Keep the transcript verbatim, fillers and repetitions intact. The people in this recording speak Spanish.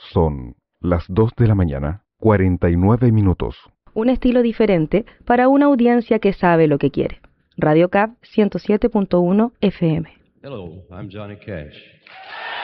Son las dos de la mañana, cuarenta y nueve minutos. Un estilo diferente para una audiencia que sabe lo que quiere. Radio C A P ciento siete punto uno F M. Hello, I'm Johnny Cash.